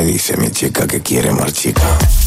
Me dice mi chica que quiere más chica.